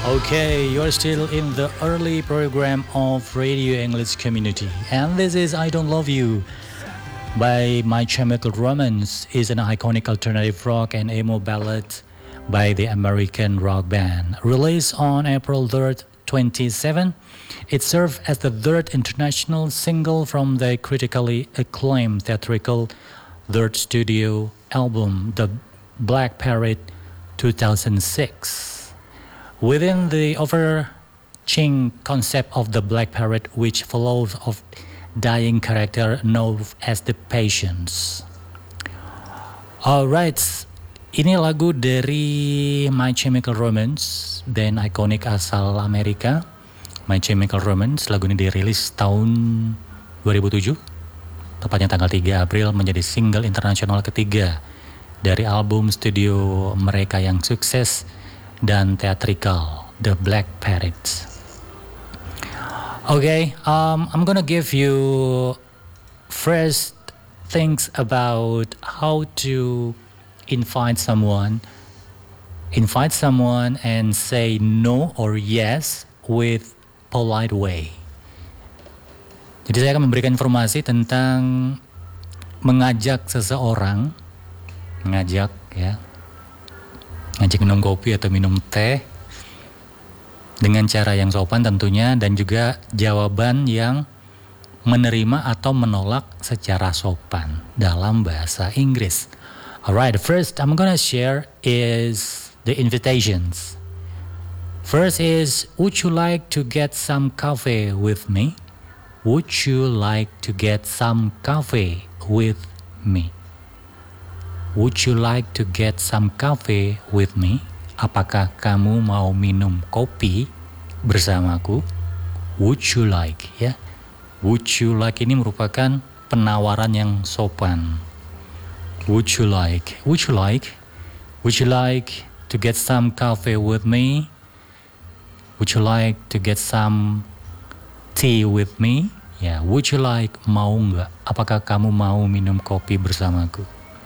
Okay, you're still in the early program of Radio English Community, and this is I Don't Love You by My Chemical Romance. Is an iconic alternative rock and emo ballad by the American rock band. Released on April 3rd, 2007, it served as the third international single from the critically acclaimed theatrical third studio album, The Black Parrot 2006. Within the overarching concept of the Black Parrot, which follows of dying character known as the Patience. Alright, ini lagu dari My Chemical Romance, band ikonik asal Amerika. My Chemical Romance, lagu ini dirilis tahun 2007, tepatnya tanggal 3 April, menjadi single internasional ketiga dari album studio mereka yang sukses dan theatrical, The Black Parrot. Okay, I'm gonna give you first things about how to invite someone and say no or yes with polite way. Jadi saya akan memberikan informasi tentang mengajak seseorang, ngajak minum kopi atau minum teh dengan cara yang sopan tentunya, dan juga jawaban yang menerima atau menolak secara sopan dalam bahasa Inggris. Alright, first I'm gonna share is the invitations. First is, would you like to get some coffee with me? Would you like to get some coffee with me? Would you like to get some coffee with me? Apakah kamu mau minum kopi bersamaku? Would you like, ya? Would you like ini merupakan penawaran yang sopan. Would you like? Would you like? Would you like to get some coffee with me? Would you like to get some tea with me? Ya, would you like, mau nggak? Apakah kamu mau minum kopi bersamaku?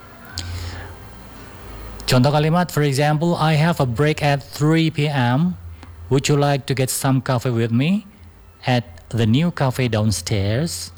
Contoh kalimat, for example, I have a break at 3 p.m. Would you like to get some coffee with me at the new cafe downstairs?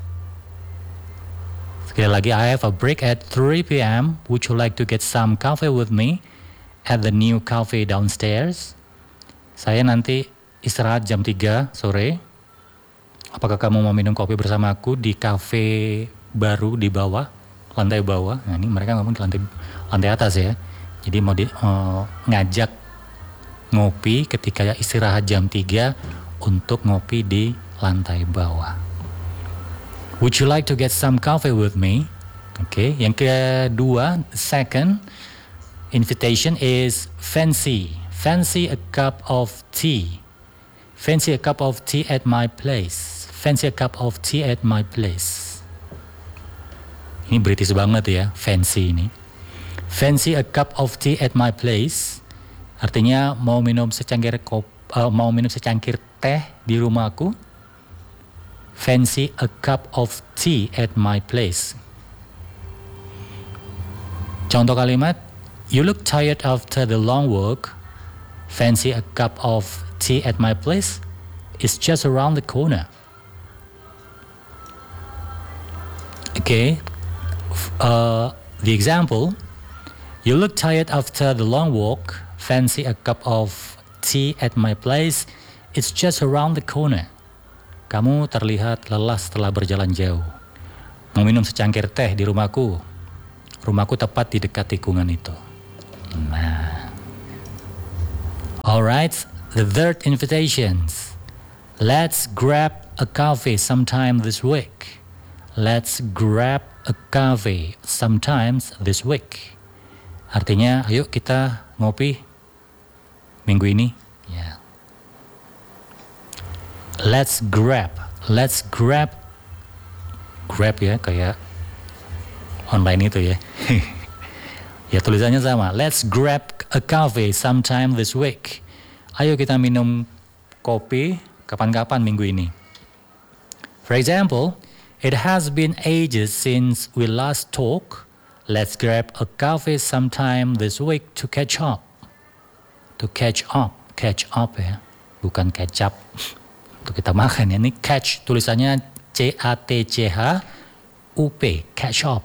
Sekali lagi, I have a break at 3 p.m. Would you like to get some coffee with me at the new cafe downstairs? Saya nanti istirahat jam 3 sore. Apakah kamu mau minum kopi bersama aku di cafe baru di bawah, lantai bawah? Nah, ini mereka ngomong di lantai atas ya. Jadi mau ngajak ngopi ketika istirahat jam 3 untuk ngopi di lantai bawah. Would you like to get some coffee with me? Oke, yang kedua, second invitation is fancy. Fancy a cup of tea. Fancy a cup of tea at my place. Fancy a cup of tea at my place. Ini British banget ya, fancy ini. Fancy a cup of tea at my place. Artinya mau minum secangkir teh di rumahku. Fancy a cup of tea at my place. Contoh kalimat, you look tired after the long work. Fancy a cup of tea at my place. It's just around the corner. Okay. The example, you look tired after the long walk. Fancy a cup of tea at my place. It's just around the corner. Kamu terlihat lelah setelah berjalan jauh. Mau minum secangkir teh di rumahku. Rumahku tepat di dekat tikungan itu. Nah. Alright, the third invitations. Let's grab a coffee sometime this week. Let's grab a coffee sometimes this week. Artinya, ayo kita ngopi minggu ini. Yeah. Let's grab ya, kayak online itu ya. Ya tulisannya sama. Let's grab a coffee sometime this week. Ayo kita minum kopi kapan-kapan minggu ini. For example, it has been ages since we last talked. Let's grab a coffee sometime this week to catch up. To catch up. catch up ya, bukan kecap untuk kita makan ya. Ini catch tulisannya CATCHUP, catch up.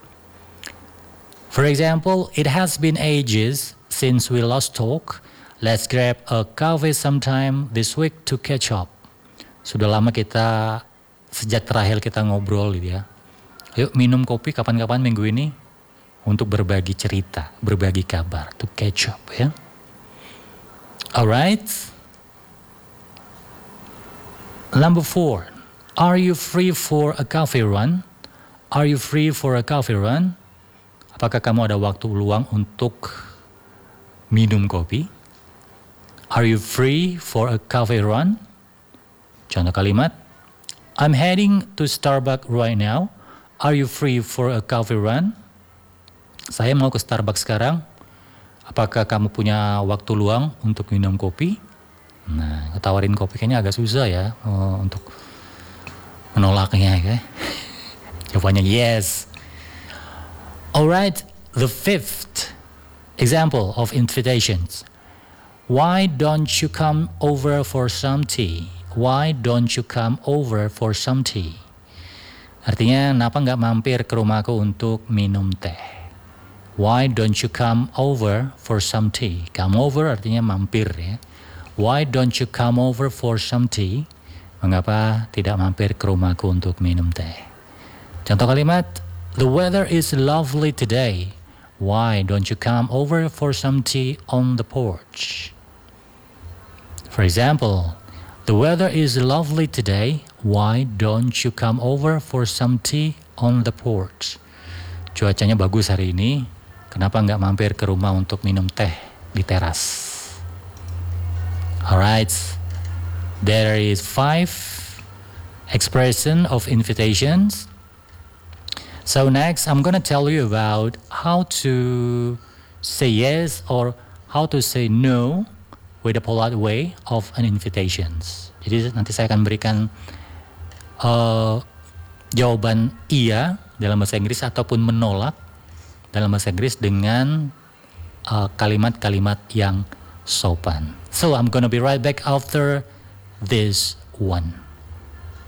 For example, it has been ages since we last talk. Let's grab a coffee sometime this week to catch up. Sudah lama kita, sejak terakhir kita ngobrol gitu ya. Yuk minum kopi kapan-kapan minggu ini untuk berbagi cerita, berbagi kabar, to catch up ya. Alright. Number 4. Are you free for a coffee run? Are you free for a coffee run? Apakah kamu ada waktu luang untuk minum kopi? Are you free for a coffee run? Contoh kalimat, I'm heading to Starbucks right now. Are you free for a coffee run? Saya mau ke Starbucks sekarang. Apakah kamu punya waktu luang untuk minum kopi? Nah, tawarin kopi kayaknya agak susah ya untuk menolaknya ya. Jawabannya yes. Alright, the 5th example of invitations. Why don't you come over for some tea? Why don't you come over for some tea? Artinya, kenapa nggak mampir ke rumahku untuk minum teh? Why don't you come over for some tea? Come over artinya mampir ya. Why don't you come over for some tea? Mengapa tidak mampir ke rumahku untuk minum teh? Contoh kalimat, the weather is lovely today. Why don't you come over for some tea on the porch? For example, the weather is lovely today. Why don't you come over for some tea on the porch? Cuacanya bagus hari ini. Kenapa nggak mampir ke rumah untuk minum teh di teras? Alright, there is 5 expression of invitations. So next, I'm gonna tell you about how to say yes or how to say no with a polite way of an invitations. Jadi nanti saya akan berikan jawaban iya dalam bahasa Inggris ataupun menolak dalam bahasa Inggris dengan kalimat-kalimat yang sopan. So I'm gonna be right back after this one.